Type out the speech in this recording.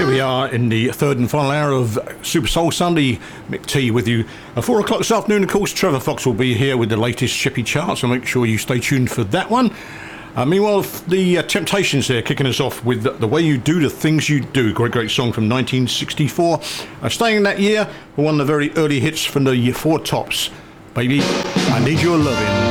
Here we are in the third and final hour of Super Soul Sunday. Mick T with you. At 4 o'clock this afternoon, of course, Trevor Fox will be here with the latest Chippy charts, so make sure you stay tuned for that one. Meanwhile, the Temptations here kicking us off with The Way You Do the Things You Do. Great song from 1964. Staying in that year, one of the very early hits from the Four Tops. Baby, I Need Your Lovin'.